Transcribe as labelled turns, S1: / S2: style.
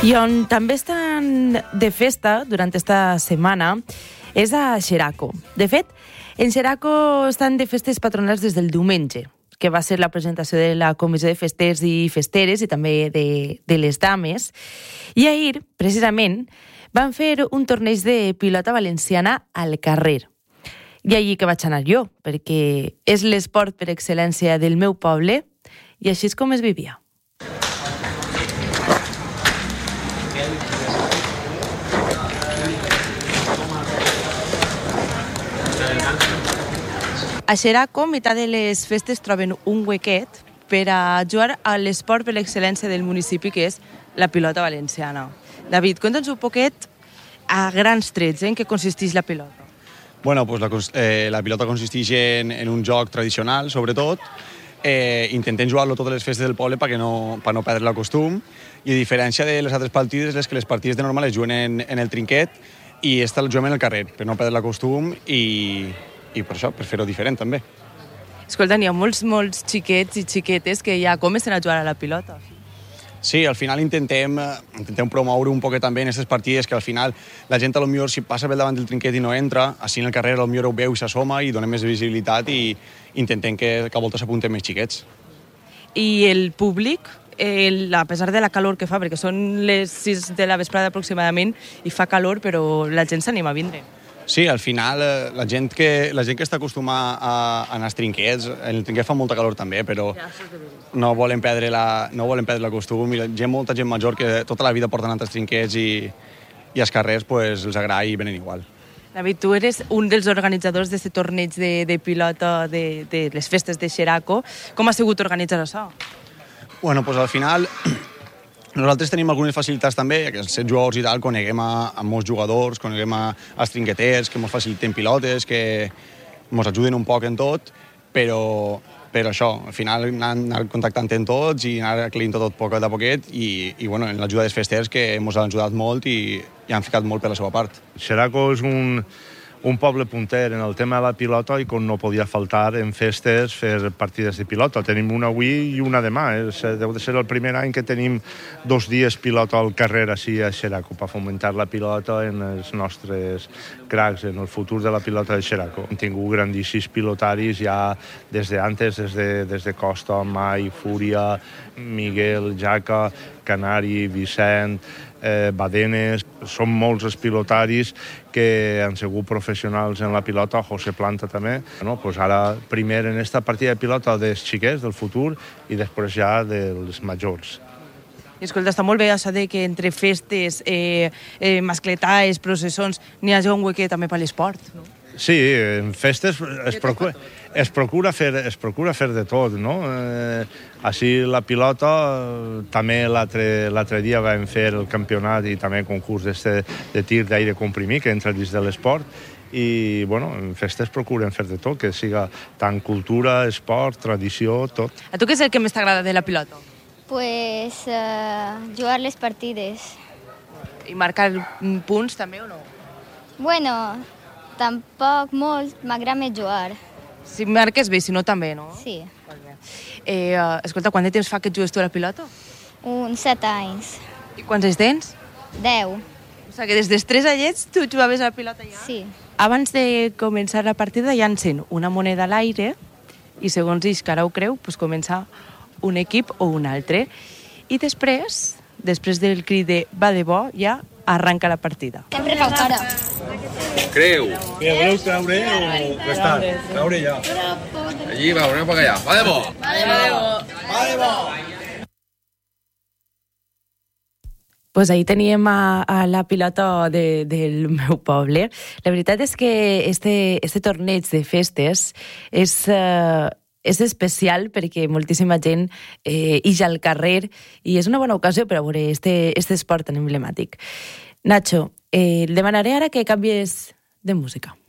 S1: I on també estan de festa durant esta setmana és a Xeraco. De fet, en Xeraco estan de festes patronals des del diumenge, que va ser la presentació de la Comissió de Festers i Festeres i també de les dames. I ahir, precisament, van fer un torneig de pilota valenciana al carrer. I allí que vaig anar jo, perquè és l'esport per excel·lència del meu poble i així és com es vivia. A Xeraco, a meitat de les festes, troben un huequet per a jugar a l'esport per l'excel·lència del municipi, que és la pilota valenciana. David, conta'ns un poquet a grans trets en què consisteix la pilota.
S2: Bueno, pues la pilota consisteix en un joc tradicional, sobretot. Intentem jugar-lo totes les festes del poble per no perdre el costum. I a diferència de les altres partides, les partides de normal es juguen en el trinquet i esta la juguem en el carrer, per no perdre el costum i per això, per fer-ho diferent també.
S1: Escolta, n'hi ha molts xiquets i xiquetes que ja comencen a jugar a la pilota.
S2: Sí, al final intentem promoure un poquet també en aquestes partides que al final la gent potser si passa pel davant del trinquet i no entra, així en el carrer potser ho veu i s'assoma i donem més visibilitat i intentem que a voltes s'apunten més xiquets.
S1: I el públic, a pesar de la calor que fa, perquè són les 6 de la vesprada aproximadament i fa calor, però la gent s'anima a vindre.
S2: Sí, al final la gent que està acostumada a anar als trinquets, en el trinquet fa molta calor també, però no volen perdre el costum i molta gent major que tota la vida porten anant als trinquets i als carrers pues, els agrada i venen igual.
S1: David, tu eres un dels organitzadors d'aquest torneig de pilota de les festes de Xeraco. Com ha sigut organitzar això?
S2: Bueno, pues al final nosaltres tenim algunes facilitats també, que els 7 jugadors i tal coneguem a molts jugadors, coneguem als trinqueters, que ens faciliten pilotes, que ens ajuden un poc en tot, però això, al final anar contactant amb tots i anar aclarint tot poquet a poquet i bueno, en l'ajuda dels festers que ens han ajudat molt i han ficat molt per la seva part.
S3: Xeraco és un poble punter en el tema de la pilota i com no podia faltar en festes fer partides de pilota. Tenim una avui i una demà. Deu de ser el primer any que tenim 2 dies pilota al carrer així a Xeraco per fomentar la pilota en els nostres cracs, en el futur de la pilota de Xeraco. Hem tingut grandíssims pilotaris ja des de Costa, Mai, Fúria, Miguel, Jaca, Canari, Vicent, Badenes. Són molts els pilotaris que han sigut professionals en la pilota, José Planta també. Pues ara primer en esta partida de pilota dels xiquets del futur i després ja dels majors.
S1: I escolta, està molt bé això de que entre festes, mascletaes, processons, n'hi hagi un huequet també per l'esport, no?
S3: Sí, en festes es procura fer de tot, no? Així la pilota, també l'altre dia vam fer el campionat i també concurs de tir d'aire comprimit que entra dins de l'esport i, bueno, en festes procuren fer de tot, que siga tant cultura, esport, tradició, tot.
S1: A tu què és el que més t'agrada de la pilota?
S4: Pues jugar les partides.
S1: I marcar punts també o no?
S4: Bueno, tampoc molt, m'agrada més jugar.
S1: Si marques bé, si no també, no?
S4: Sí.
S1: Escolta, quant de temps fa que et jugues tu a la pilota?
S4: Uns 7 anys.
S1: I quants anys tens?
S4: 10.
S1: O sigui que des dels 3 anyets tu jugaves a la pilota ja?
S4: Sí.
S1: Abans de començar la partida ja encén una moneda a l'aire i segons ells que ara ho creu, pues comença un equip o un altre. I després del crit de va de bo, ja arranca la partida.
S4: Sempre fa cara.
S5: Creu.
S6: Mira, voleu treure o restar? Treure ja.
S5: Allí va, anem per allà. Va de bo.
S4: Va de bo.
S6: Va de bo.
S1: Pues ahí teníem a la pilota del meu poble. La veritat és que este torneig de festes és especial perquè moltíssima gent ix al carrer i és una bona ocasió per a veure este esport tan emblemàtic. Nacho, el demanaré ara que canvies de música.